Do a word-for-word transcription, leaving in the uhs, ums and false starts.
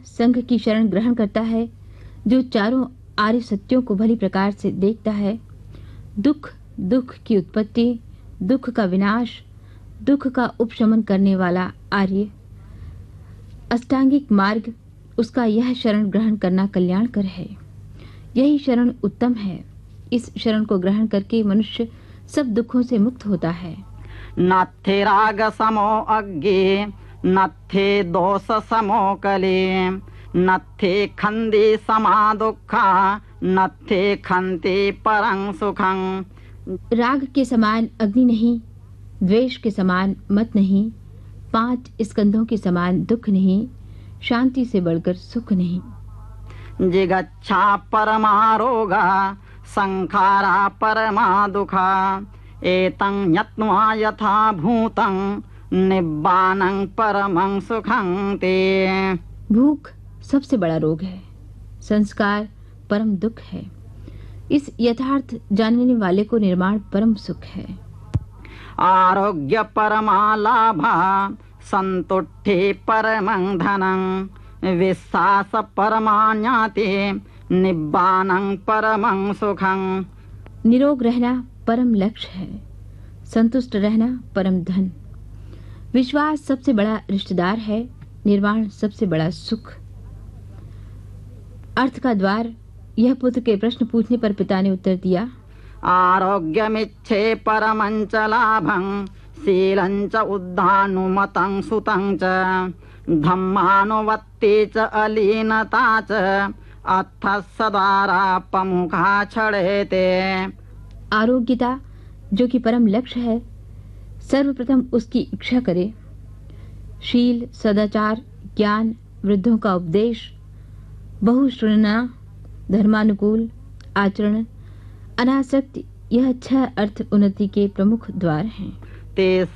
संघ की शरण ग्रहण करता है, जो चारों आर्य सत्यों को भली प्रकार से देखता है। दुख, दुख की उत्पत्ति, दुख का विनाश, दुख का उपशमन करने वाला आर्य। अष्टांगिक मार्ग, उसका यह शरण ग्रहण करना कल्याणकर है। यही शरण उत्तम है। इस शरण को ग्रहण करके मनुष्य सब दुखों से मुक्त होता है। नत्थे राग समो अज्ञे, नत्थे दोष समो कले, नत्थे खंदे समा दुखा, नत्थे खंते परं सुखं। राग के समान अग्नि नहीं, द्वेष के समान मत नहीं, पांच स्कंधों के समान दुख नहीं, शांति से बढ़कर सुख नहीं। जिगच्छा परमारोगा, संखारा परमा दुखा, एतं यत्वा यथा भूतं, निब्बानं परमं सुखं ते। भूख सबसे बड़ा रोग है, संस्कार परम दुख है। इस यथार्थ जानने वाले को निर्माण परम सुख है। आरोग्य परमा लाभा, संतुष्टि परमं धनं, विश्वास परमा ज्ञाति, निब्बानं परमं सुखं। निरोग रहना परम लक्ष्य है, संतुष्ट रहना परम धन। विश्वास सबसे बड़ा रिश्तेदार है, निर्वाण सबसे बड़ा सुख। अर्थ का द्वार। यह पुत्र के प्रश्न पूछने पर पिता ने उत्तर दिया, आरोग्यमिच्छे परमं च लाभं, शीलं च उद्धानुमतं सुतं च, धम्मानुवत्ति च अलीनता च, अर्थः सदारापमुखा छड़ेते। आरोग्यता जो कि परम लक्ष्य है, सर्वप्रथम उसकी इच्छा करे। शील, सदाचार, ज्ञान, वृद्धों का उपदेश, बहुश्रवणना, धर्मानुकूल आचरण, अनासक्ति, यह छह अर्थ उन्नति के प्रमुख द्वार हैं। ते